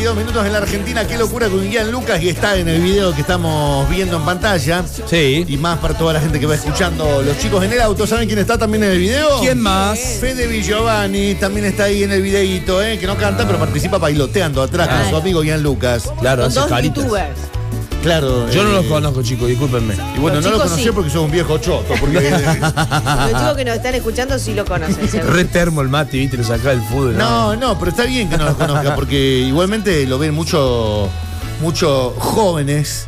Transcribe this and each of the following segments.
22 minutos en la Argentina. Qué locura con Ian Lucas, y está en el video que estamos viendo en pantalla. Sí. Y más para toda la gente que va escuchando, los chicos en el auto. ¿Saben quién está también en el video? ¿Quién más? Fede Villovani también está ahí en el videíto, que no canta, pero participa bailoteando atrás con su amigo Ian Lucas. Claro, Con hace dos caritas. youtubers. Claro. Yo no los conozco, chicos, discúlpenme. Y bueno, Los no lo chicos conocí sí. porque sos un viejo choto. Porque Los chicos que nos están escuchando sí lo conocen, seguro. Re termo el mate, viste, lo saca del fútbol. no, pero está bien que no los conozca, porque igualmente lo ven muchos jóvenes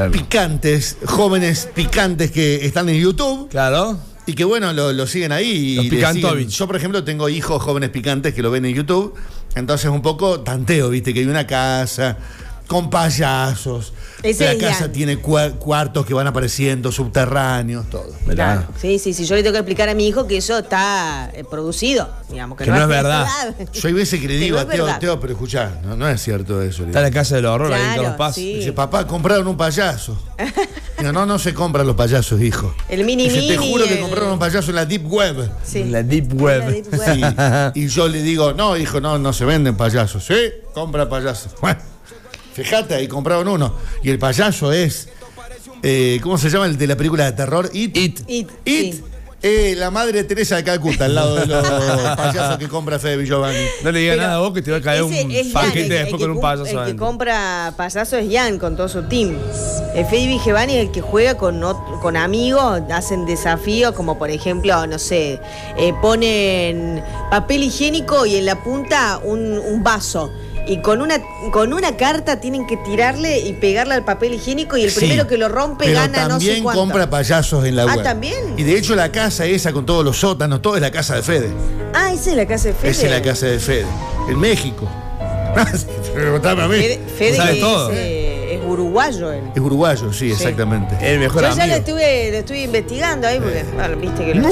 picantes que están en YouTube. Claro. Y que bueno, lo siguen ahí. Los y le Picantovich. siguen. Yo, por ejemplo, tengo hijos jóvenes picantes que lo ven en YouTube. Entonces un poco tanteo, viste, que hay una casa con payasos. Ese La es casa Ian. tiene cuartos que van apareciendo, subterráneos, todo. Claro. Sí. Yo le tengo que explicar a mi hijo que eso está producido, digamos, Que no es verdad. Yo hay veces que le Que digo no a es Teo, verdad. pero escuchá, no es cierto eso. Está en la casa del horror, ahí en Claro, todos los pasos. sí. Dice, papá, compraron un payaso. Digo, no se compran los payasos, hijo. El mini Dice, te mini, juro que el- compraron un payaso en la Deep Web. Sí. La Deep Web. La Deep Web. Sí. Y yo le digo, no, hijo, no se venden payasos. Sí, compra payasos. Bueno, fíjate, ahí compraron uno. Y el payaso es, ¿cómo se llama el de la película de terror? It. It, It. sí. La madre Teresa de Calcuta, al lado de los payasos que compra Fede Villovani. No le digas Pero nada a vos que te va a caer ese un es Ian, paquete el que después con un payaso El que adentro. compra payaso es Ian con todo su team. Fede Vigevani es el que juega con amigos, hacen desafíos como por ejemplo, no sé, ponen papel higiénico y en la punta un vaso. Y con una carta tienen que tirarle y pegarle al papel higiénico y el Sí, primero que lo rompe pero gana no sé también cuánto. compra payasos en la web. ¿también? Y de hecho la casa esa con todos los sótanos, todo es la casa de Fede. Ah, esa es la casa de Fede. Esa es la casa de Fede. En México. Preguntame a mí. Fede Sabe que todo. es uruguayo él. Es uruguayo, sí, exactamente. El mejor Yo ya amigo. lo estuve investigando ahí porque, bueno, viste que lo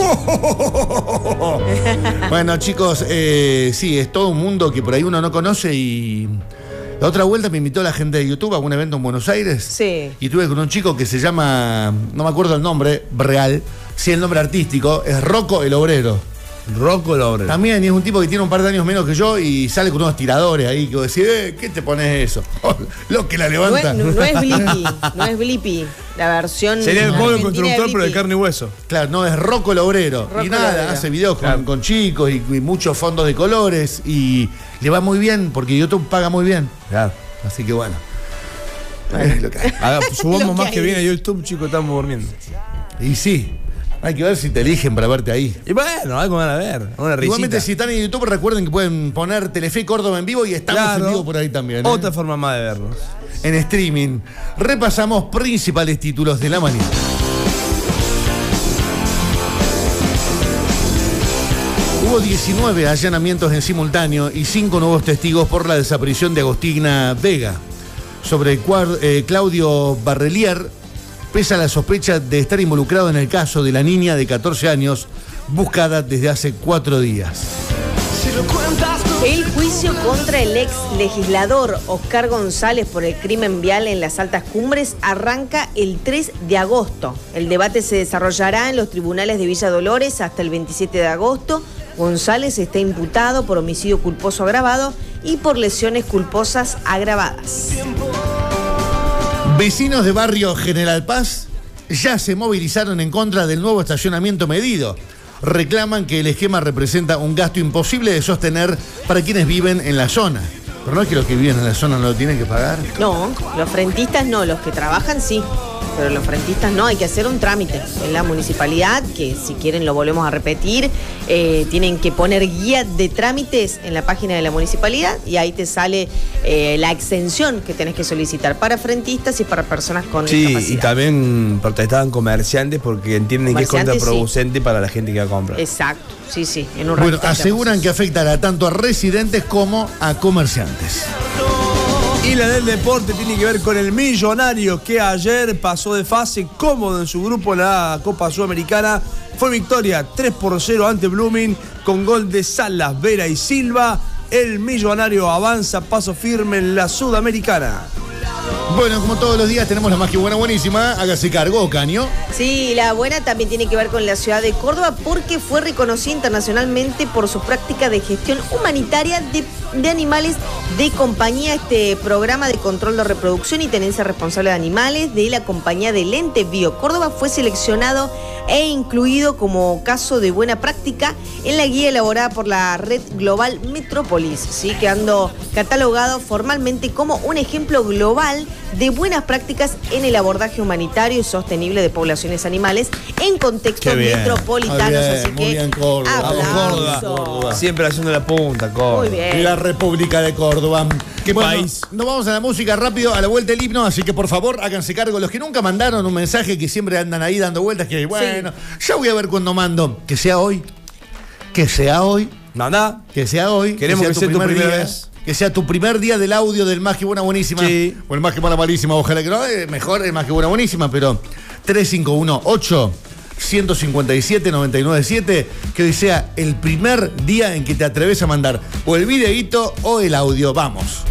Bueno, chicos, sí, es todo un mundo que por ahí uno no conoce. Y la otra vuelta me invitó la gente de YouTube a un evento en Buenos Aires. Sí. Y estuve con un chico que se llama, no me acuerdo el nombre real, sí el nombre artístico, es Rocco el Obrero. Rocco el Obrero. También, y es un tipo que tiene un par de años menos que yo y sale con unos tiradores ahí que vos decís, ¿qué te pones eso? Lo que la levanta. No es Blippi, no es Blippi. La versión Sería el modo argentina constructor, pero de Blippi. carne y hueso. Claro, no, es Rocco el Obrero. Rocco Y el nada, Obrero. hace videos Claro. con chicos y muchos fondos de colores y le va muy bien porque YouTube paga muy bien. Claro. Así que bueno. Es lo que hay. Subamos Lo que más que hay. viene a YouTube, chicos, estamos durmiendo. Y sí, hay que ver si te eligen para verte ahí. Y bueno, algo van a ver. Una risita. Igualmente, si están en YouTube, recuerden que pueden poner Telefe Córdoba en vivo y estamos Claro. en vivo por ahí también. Otra forma más de vernos. En streaming. Repasamos principales títulos de la mañana. Hubo 19 allanamientos en simultáneo y 5 nuevos testigos por la desaparición de Agostina Vega. Sobre Claudio Barrelier pesa la sospecha de estar involucrado en el caso de la niña de 14 años buscada desde hace 4 días. El juicio contra el ex legislador Oscar González por el crimen vial en las Altas Cumbres arranca el 3 de agosto. El debate se desarrollará en los tribunales de Villa Dolores hasta el 27 de agosto. González está imputado por homicidio culposo agravado y por lesiones culposas agravadas. Vecinos de barrio General Paz ya se movilizaron en contra del nuevo estacionamiento medido. Reclaman que el esquema representa un gasto imposible de sostener para quienes viven en la zona. Pero no es que los que viven en la zona no lo tienen que pagar. No, los frentistas no, los que trabajan sí, pero los frentistas no, hay que hacer un trámite en la municipalidad, que si quieren lo volvemos a repetir, tienen que poner guía de trámites en la página de la municipalidad y ahí te sale la exención que tenés que solicitar para frentistas y para personas con Sí, discapacidad. y también protestaban comerciantes porque entienden que es Comerciantes, contraproducente para la gente que va a comprar. Exacto, sí, en un Bueno, ratito aseguran hablamos. que afectará tanto a residentes como a comerciantes. Y la del deporte tiene que ver con el Millonario, que ayer pasó de fase cómodo en su grupo en la Copa Sudamericana. Fue victoria 3-0 ante Blooming con gol de Salas, Vera y Silva. El Millonario avanza paso firme en la Sudamericana. Bueno, como todos los días tenemos la más que buena, buenísima. Hágase cargo, Caño. Sí, la buena también tiene que ver con la ciudad de Córdoba porque fue reconocida internacionalmente por su práctica de gestión humanitaria de de animales de compañía. Este programa de control de reproducción y tenencia responsable de animales de la compañía de Lente Bio Córdoba fue seleccionado e incluido como caso de buena práctica en la guía elaborada por la red global Metrópolis, ¿sí? Quedando catalogado formalmente como un ejemplo global de buenas prácticas en el abordaje humanitario y sostenible de poblaciones animales en contextos metropolitanos. Bien, así muy que bien, Córdoba. aplauso. Córdoba. Siempre haciendo la punta, Córdoba. Muy bien. La República de Córdoba. ¿Qué país? Nos vamos a la música rápido, a la vuelta del himno, así que por favor háganse cargo. Los que nunca mandaron un mensaje, que siempre andan ahí dando vueltas, que bueno, ya voy a ver cuándo mando. Que sea hoy. Que sea hoy. Mandá. Que sea hoy. Queremos que sea tu primera vez. Que sea tu primer día del audio del Más que Buena Buenísima. Sí. O el Más que Buena Malísima. Ojalá que no, mejor el Más que Buena Buenísima, pero 351-8-157-997, que hoy sea el primer día en que te atreves a mandar o el videíto o el audio. Vamos.